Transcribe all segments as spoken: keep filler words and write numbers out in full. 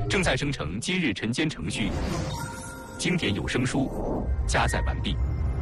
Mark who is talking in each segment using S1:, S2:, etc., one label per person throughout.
S1: 正在生成今日晨间程序，经典有声书加载完毕。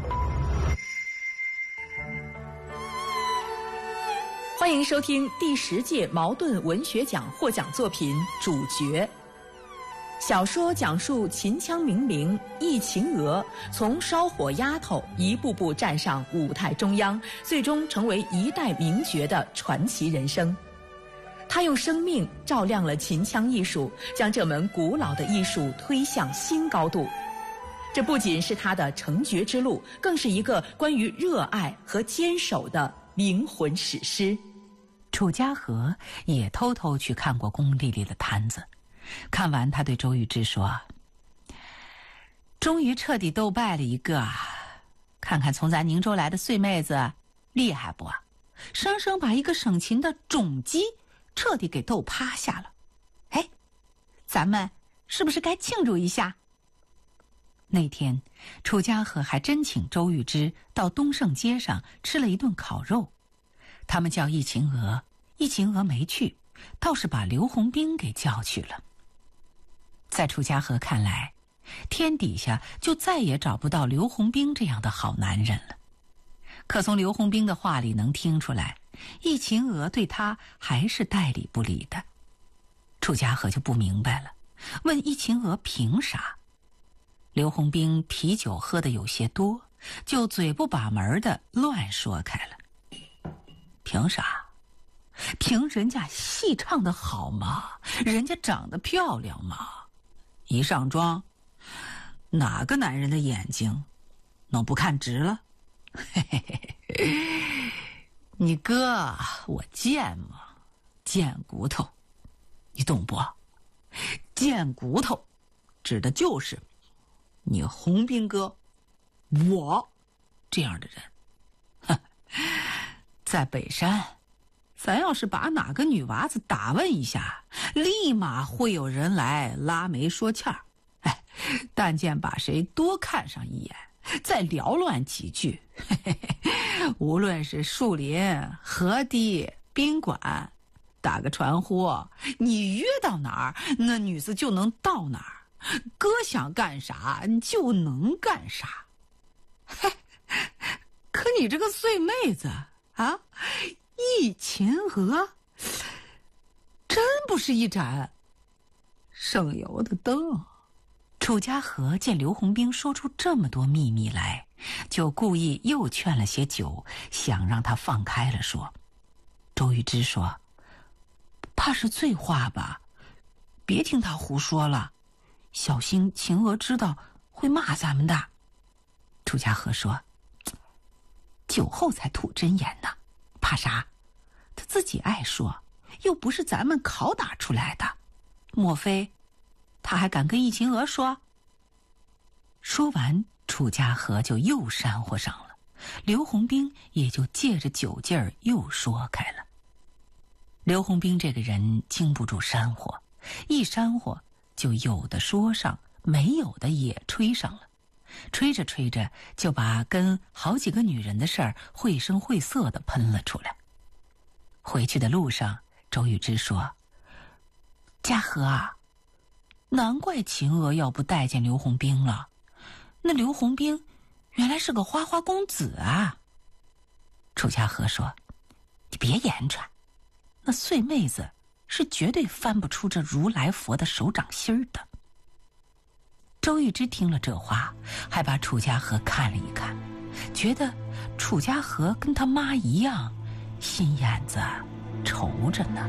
S2: 欢迎收听第十届茅盾文学奖获奖作品《主角》。小说讲述秦腔名伶易秦娥从烧火丫头一步步站上舞台中央，最终成为一代名角的传奇人生。他用生命照亮了秦腔艺术，将这门古老的艺术推向新高度。这不仅是他的成角之路，更是一个关于热爱和坚守的灵魂史诗。
S3: 楚家和也偷偷去看过工地里的摊子，看完他对周玉芝说：“终于彻底斗败了一个，看看从咱宁州来的碎妹子厉害不？生生把一个省秦的种鸡彻底给斗趴下了。哎，咱们是不是该庆祝一下？”那天楚家和还真请周玉芝到东胜街上吃了一顿烤肉。他们叫易秦娥，易秦娥没去，倒是把刘洪兵给叫去了。在楚家和看来，天底下就再也找不到刘洪兵这样的好男人了。可从刘洪兵的话里能听出来，易秦娥对他还是代理不理的。楚家和就不明白了，问易秦娥凭啥？刘洪兵啤酒喝得有些多，就嘴不把门的乱说开了。凭啥？凭人家戏唱得好吗？人家长得漂亮吗？一上妆，哪个男人的眼睛能不看直了？嘿嘿嘿，你哥我贱吗？贱骨头，你懂不？贱骨头指的就是你洪兵哥我这样的人。哼，在北山，咱要是把哪个女娃子打问一下，立马会有人来拉媒说欠儿。哎，但见把谁多看上一眼，再缭乱几句，嘿嘿嘿，无论是树林、河堤、宾馆，打个传呼，你约到哪儿，那女子就能到哪儿，哥想干啥就能干啥。嘿，可你这个碎妹子啊，易秦娥真不是一盏省油的灯。楚家和见刘洪兵说出这么多秘密来，就故意又劝了些酒，想让他放开了说。周玉芝说：“怕是醉话吧，别听他胡说了，小心秦娥知道会骂咱们的。”楚家和说：“酒后才吐真言呢，怕啥？他自己爱说，又不是咱们拷打出来的，莫非他还敢跟易秦娥说？”说完，楚家和就又煽乎上了，刘洪兵也就借着酒劲儿又说开了。刘洪兵这个人经不住煽乎，一煽乎就有的说上，没有的也吹上了，吹着吹着就把跟好几个女人的事儿绘声绘色地喷了出来。回去的路上，周玉芝说：“家和啊，难怪秦娥要不待见刘洪兵了，那刘洪兵原来是个花花公子啊。”楚家和说：“你别言传，那碎妹子是绝对翻不出这如来佛的手掌心儿的。”周玉芝听了这话，还把楚家和看了一看，觉得楚家和跟他妈一样，心眼子愁着呢。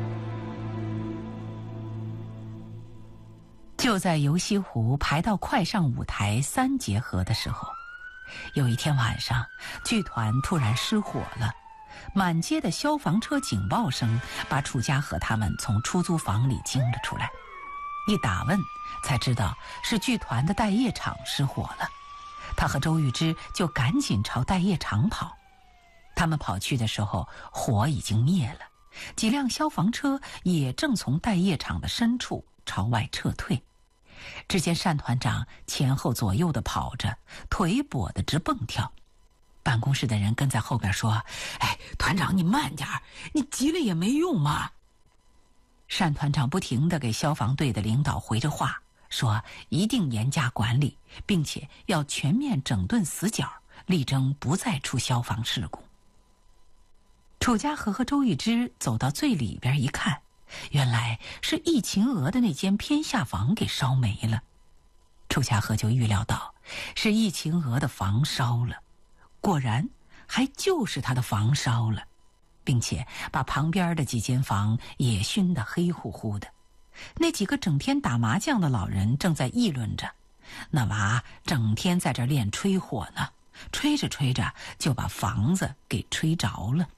S3: 就在游西湖排到快上舞台三节河的时候，有一天晚上，剧团突然失火了，满街的消防车警报声把楚家和他们从出租房里惊了出来。一打问才知道是剧团的待业场失火了，他和周玉芝就赶紧朝待业场跑。他们跑去的时候，火已经灭了，几辆消防车也正从待业场的深处朝外撤退。只见单团长前后左右的跑着，腿跛得直蹦跳。办公室的人跟在后边说：“哎，团长你慢点，你急了也没用嘛。” 单团长不停地给消防队的领导回着话，说一定严加管理，并且要全面整顿死角，力争不再出消防事故。楚家河和周玉芝走到最里边一看，原来是易秦娥的那间偏下房给烧没了。楚家河就预料到是易秦娥的房烧了，果然还就是他的房烧了，并且把旁边的几间房也熏得黑乎乎的。那几个整天打麻将的老人正在议论着，那娃整天在这练吹火呢，吹着吹着就把房子给吹着了。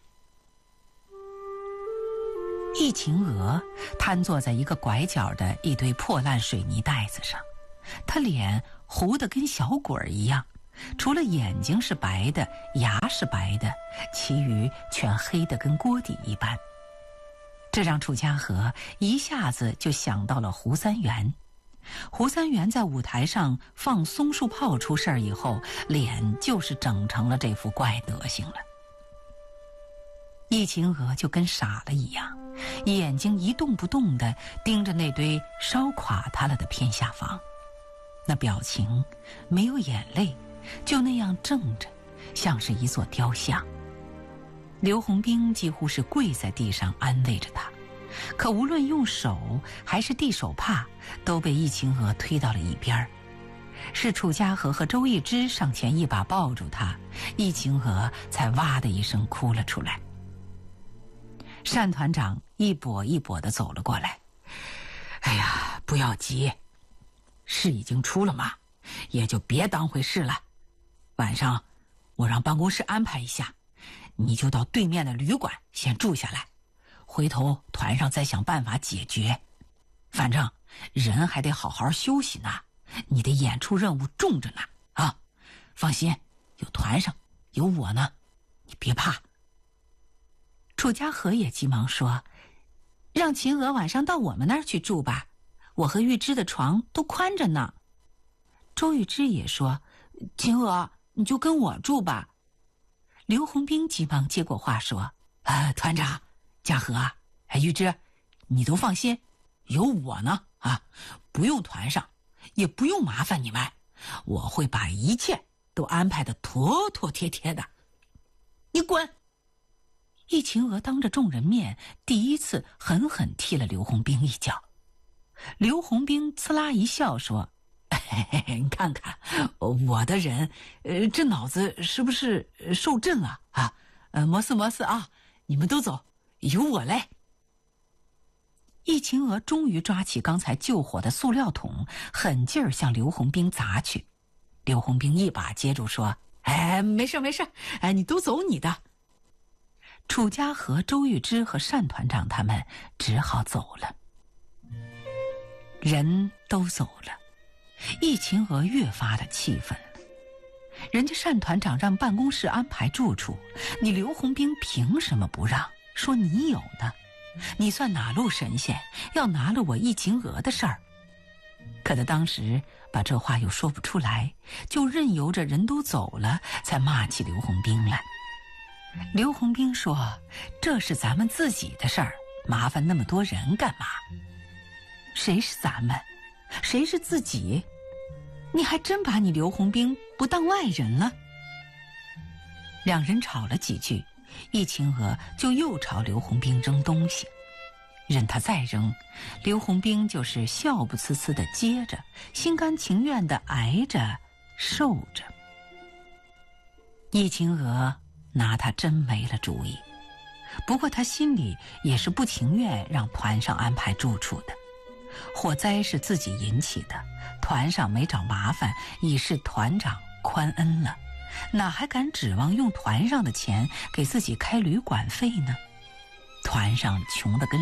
S3: 易秦娥瘫坐在一个拐角的一堆破烂水泥袋子上，她脸糊得跟小鬼儿一样，除了眼睛是白的，牙是白的，其余全黑得跟锅底一般。这让楚家河一下子就想到了胡三元。胡三元在舞台上放松树炮出事儿以后，脸就是整成了这副怪德行了。易秦娥就跟傻了一样，眼睛一动不动地盯着那堆烧垮他了的偏下方，那表情没有眼泪，就那样怔着，像是一座雕像。刘洪兵几乎是跪在地上安慰着他，可无论用手还是递手帕，都被易秦娥推到了一边。是楚家河和周玉芝上前一把抱住他，易秦娥才哇的一声哭了出来。单团长一跛一跛地走了过来，哎呀，不要急，事已经出了嘛，也就别当回事了。晚上我让办公室安排一下，你就到对面的旅馆先住下来，回头团上再想办法解决。反正人还得好好休息呢，你的演出任务重着呢啊！放心，有团上有我呢，你别怕。楚家河也急忙说，让秦娥晚上到我们那儿去住吧，我和玉芝的床都宽着呢。周玉芝也说，秦娥你就跟我住吧。刘洪兵急忙接过话说，啊，团长，家和，哎，玉芝，你都放心，有我呢啊，不用团上，也不用麻烦你们，我会把一切都安排得妥妥帖帖的。你滚！易秦娥当着众人面第一次狠狠踢了刘洪兵一脚。刘洪兵呲啦一笑说，嘿嘿嘿，你看看我的人，呃，这脑子是不是受震了啊？呃，没事没事啊，你们都走，有我嘞。易秦娥终于抓起刚才救火的塑料桶，狠劲儿向刘洪兵砸去。刘洪兵一把接住说，哎，没事没事，哎，你都走你的。楚家河、周玉芝和单团长他们只好走了。人都走了，易秦娥越发的气愤了。人家单团长让办公室安排住处，你刘洪兵凭什么不让？说你有呢？你算哪路神仙，要拿了我易秦娥的事儿？可他当时把这话又说不出来，就任由着人都走了，才骂起刘洪兵来。刘洪兵说，这是咱们自己的事儿，麻烦那么多人干嘛？谁是咱们？谁是自己？你还真把你刘洪兵不当外人了？两人吵了几句，易秦娥就又朝刘洪兵扔东西，任他再扔，刘洪兵就是笑不呲呲的接着，心甘情愿的挨着受着。易秦娥拿他真没了主意，不过他心里也是不情愿让团上安排住处的。火灾是自己引起的，团上没找麻烦，已是团长宽恩了，哪还敢指望用团上的钱给自己开旅馆费呢？团上穷得跟